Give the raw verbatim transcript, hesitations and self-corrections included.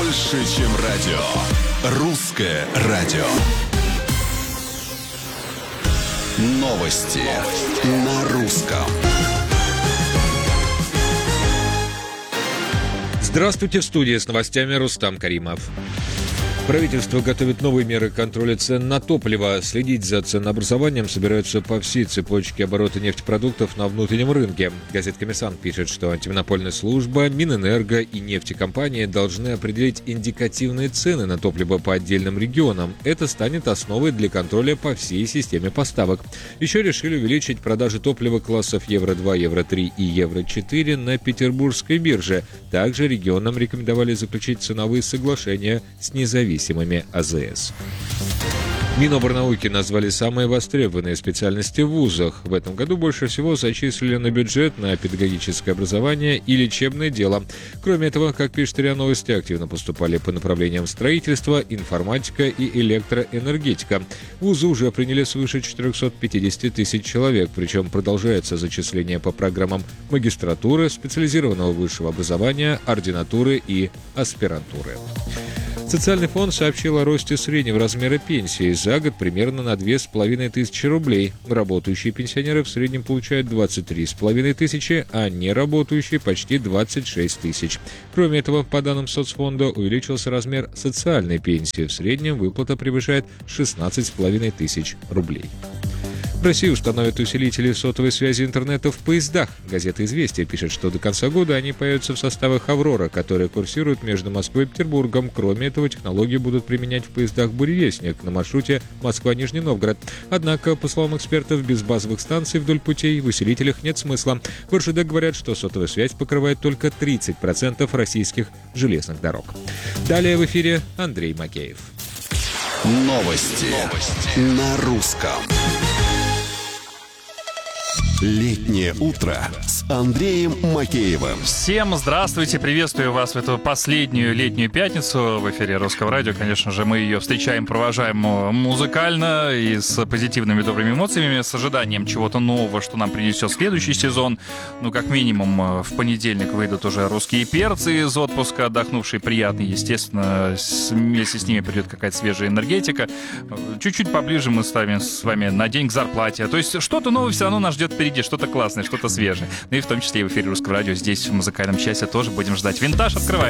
Больше, чем радио. Русское радио. Новости на русском. Здравствуйте, в студии с новостями Рустам Каримов. Правительство готовит новые меры контроля цен на топливо. Следить за ценообразованием собираются по всей цепочке оборота нефтепродуктов на внутреннем рынке. Газета «Коммерсант» пишет, что антимонопольная служба, Минэнерго и нефтекомпании должны определить индикативные цены на топливо по отдельным регионам. Это станет основой для контроля по всей системе поставок. Еще решили увеличить продажи топлива классов евро два, евро три и евро четыре на петербургской бирже. Также регионам рекомендовали заключить ценовые соглашения с независимыми АЗС. Миноборнауки назвали самые востребованные специальности в вузах. В этом году больше всего зачислили на бюджет на педагогическое образование и лечебное дело. Кроме этого, как пишет РИА Новости, активно поступали по направлениям строительства, информатика и электроэнергетика. Вузы уже приняли свыше четыреста пятьдесят тысяч человек, причем продолжается зачисление по программам магистратуры, специализированного высшего образования, ординатуры и аспирантуры. Социальный фонд сообщил о росте среднего размера пенсии за год примерно на две с половиной тысячи рублей. Работающие пенсионеры в среднем получают двадцать три с половиной тысячи, а неработающие почти двадцать шесть тысяч. Кроме этого, по данным соцфонда, увеличился размер социальной пенсии. В среднем выплата превышает шестнадцать с половиной тысяч рублей. В России установят усилители сотовой связи интернета в поездах. Газета «Известия» пишет, что до конца года они появятся в составах «Аврора», которые курсируют между Москвой и Петербургом. Кроме этого, технологии будут применять в поездах «Буревестник» на маршруте Москва-Нижний Новгород. Однако, по словам экспертов, без базовых станций вдоль путей в усилителях нет смысла. В эр жэ дэ говорят, что сотовая связь покрывает только тридцать процентов российских железных дорог. Далее в эфире Андрей Макеев. Новости, Новости. На русском. Летнее утро с Андреем Макеевым. Всем здравствуйте, приветствую вас в эту последнюю летнюю пятницу в эфире Русского радио. Конечно же, мы ее встречаем, провожаем музыкально и с позитивными добрыми эмоциями, с ожиданием чего-то нового, что нам принесет следующий сезон. Ну, как минимум, в понедельник выйдут уже русские перцы из отпуска, отдохнувшие, приятные, естественно. Вместе с ними придет какая-то свежая энергетика. Чуть-чуть поближе мы ставим с вами на день к зарплате. То есть что-то новое все равно нас ждет впереди. Что-то классное, что-то свежее. Ну и в том числе и в эфире Русского радио здесь в музыкальном часе тоже будем ждать. Винтаж открывает.